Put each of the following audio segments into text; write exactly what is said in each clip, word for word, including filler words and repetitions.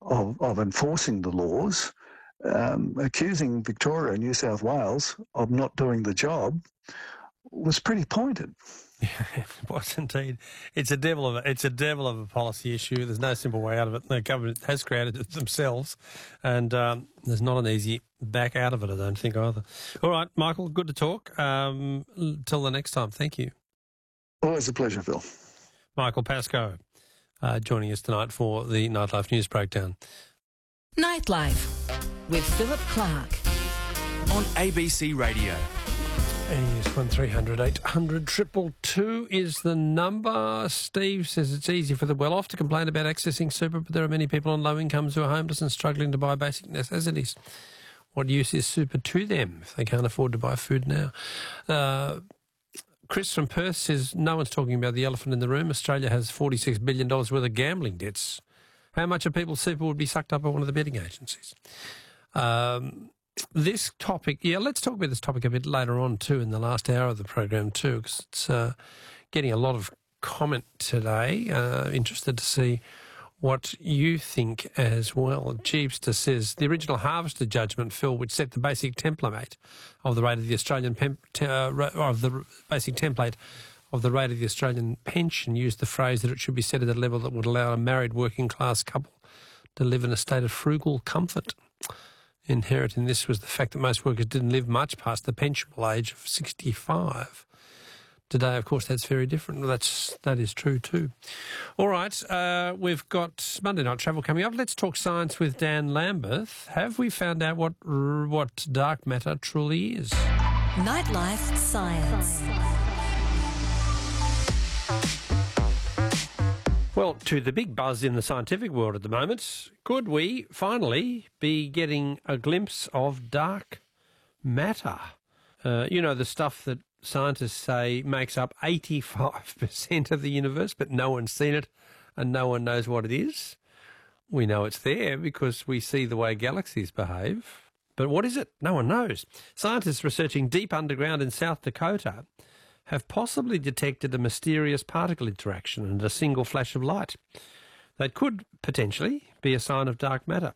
of, of enforcing the laws, um, accusing Victoria and New South Wales of not doing the job was pretty pointed. It was indeed. It's a devil of a, it's a devil of a policy issue. There's no simple way out of it. The government has created it themselves, and um, there's not an easy back out of it, I don't think, either. All right, Michael, good to talk. Um, till the next time, thank you. Always a pleasure, Phil. Michael Pascoe uh, joining us tonight for the Nightlife News Breakdown. Nightlife with Philip Clark on A B C Radio. Yes, one three hundred eight hundred two two two is the number. Steve says it's easy for the well-off to complain about accessing super, but there are many people on low incomes who are homeless and struggling to buy basic necessities. What use is super to them if they can't afford to buy food now? Uh, Chris from Perth says no one's talking about the elephant in the room. Australia has forty-six billion dollars worth of gambling debts. How much of people's super would be sucked up by one of the betting agencies? Um... This topic, yeah, let's talk about this topic a bit later on too, in the last hour of the program too, because it's uh, getting a lot of comment today. Uh, interested to see what you think as well. Jeepster says the original Harvester judgment, Phil, which set the basic template of the rate of the Australian pem- uh, of the basic template of the rate of the Australian pension, used the phrase that it should be set at a level that would allow a married working class couple to live in a state of frugal comfort. Inherent in this was the fact that most workers didn't live much past the pensionable age of sixty-five. Today, of course, that's very different. That's, that is true too. All right, uh, we've got Monday Night Travel coming up. Let's talk science with Dan Lambeth. Have we found out what what dark matter truly is? Nightlife Science. Well, to the big buzz in the scientific world at the moment, could we finally be getting a glimpse of dark matter? Uh, you know, the stuff that scientists say makes up eighty-five percent of the universe, but no one's seen it and no one knows what it is. We know it's there because we see the way galaxies behave. But what is it? No one knows. Scientists researching deep underground in South Dakota have possibly detected a mysterious particle interaction and a single flash of light that could potentially be a sign of dark matter.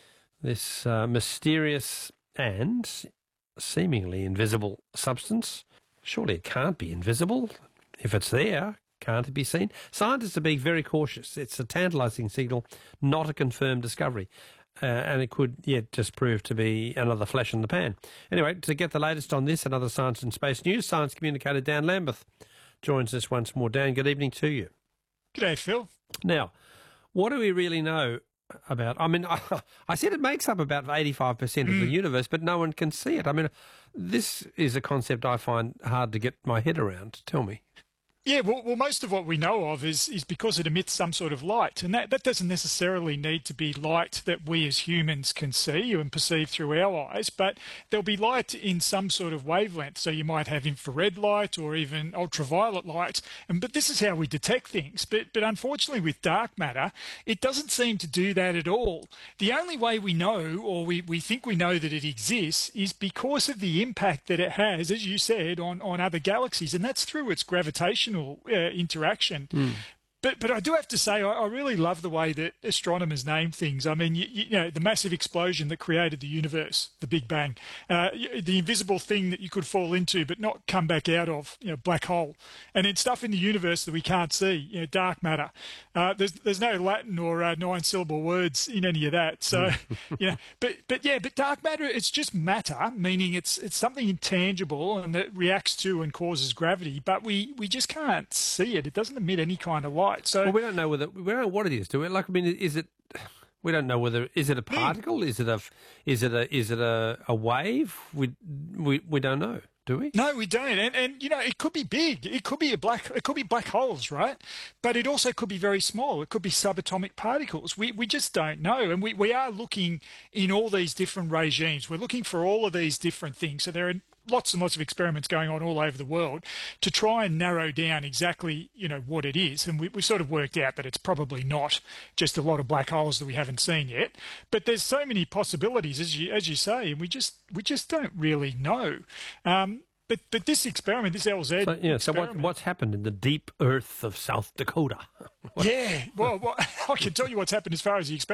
This uh, mysterious and seemingly invisible substance, surely it can't be invisible. If it's there, can't it be seen? Scientists are being very cautious. It's a tantalising signal, not a confirmed discovery. Uh, and it could yet just prove to be another flash in the pan. Anyway, to get the latest on this and other science and space news, science communicator Dan Lambeth joins us once more. Dan, good evening to you. G'day, Phil. Now, what do we really know about? I mean, I, I said it makes up about eighty-five percent of mm. the universe, but no one can see it. I mean, this is a concept I find hard to get my head around. Tell me. Yeah, well, well, most of what we know of is is because it emits some sort of light, and that, that doesn't necessarily need to be light that we as humans can see and perceive through our eyes, but there'll be light in some sort of wavelength. So you might have infrared light or even ultraviolet light, and but this is how we detect things. But but unfortunately, with dark matter, it doesn't seem to do that at all. The only way we know, or we, we think we know that it exists, is because of the impact that it has, as you said, on, on other galaxies, and that's through its gravitational Uh, interaction. Mm. But but I do have to say, I, I really love the way that astronomers name things. I mean, you, you know, the massive explosion that created the universe, the Big Bang, uh, the invisible thing that you could fall into but not come back out of, you know, black hole, and then stuff in the universe that we can't see, you know, dark matter. Uh, there's there's no Latin or uh, nine-syllable words in any of that. So, you know, but but yeah, but dark matter, it's just matter, meaning it's it's something intangible and that reacts to and causes gravity, but we we just can't see it. It doesn't emit any kind of light. So well, we don't know whether we don't know what it is, do we? Like, I mean, is it? We don't know whether is it a particle? Is it a? Is it a? Is it a, a wave? We we we don't know, do we? No, we don't. And and you know, it could be big. It could be a black. It could be black holes, right? But it also could be very small. It could be subatomic particles. We we just don't know. And we we are looking in all these different regimes. We're looking for all of these different things. So there are lots and lots of experiments going on all over the world to try and narrow down exactly, you know, what it is. And we, we've sort of worked out that it's probably not just a lot of black holes that we haven't seen yet. But there's so many possibilities, as you as you say, and we just we just don't really know. Um, but but this experiment, this L Z, so, yeah. So what, what's happened in the deep earth of South Dakota? yeah. Well, well, I can tell you what's happened as far as the experiment.